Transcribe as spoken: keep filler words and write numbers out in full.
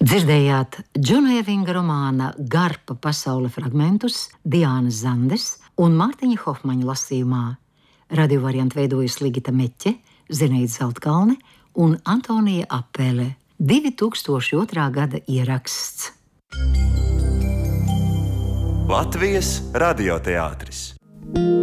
Dzirdējāt Džona Evinga romāna Garpa pasaule fragmentus Diānas Zandes un Mārtiņa Hofmaņa lasījumā. Radio variantu veidojusi Ligita Meķe, Zineita Zeltkalne un Antonija Apele. divi tūkstoši otrā gada ieraksts. Latvijas radioteātris.